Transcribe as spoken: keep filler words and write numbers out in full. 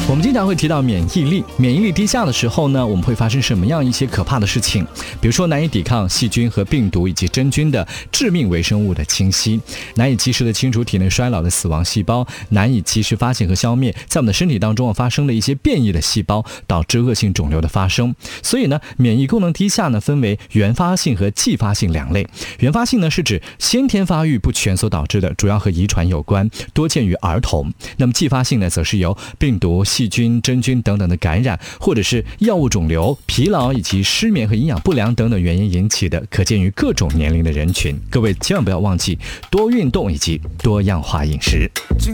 我们经常会提到免疫力，免疫力低下的时候呢，我们会发生什么样一些可怕的事情？比如说难以抵抗细菌和病毒以及真菌的致命微生物的侵袭，难以及时的清除体内衰老的死亡细胞，难以及时发现和消灭在我们的身体当中发生了一些变异的细胞，导致恶性肿瘤的发生。所以呢，免疫功能低下呢，分为原发性和继发性两类。原发性呢，是指先天发育不全所导致的，主要和遗传有关，多见于儿童。那么继发性呢，则是由病毒、细菌、真菌等等的感染，或者是药物肿瘤、疲劳以及失眠和营养不良等等原因引起的，可见于各种年龄的人群。各位千万不要忘记多运动以及多样化饮食。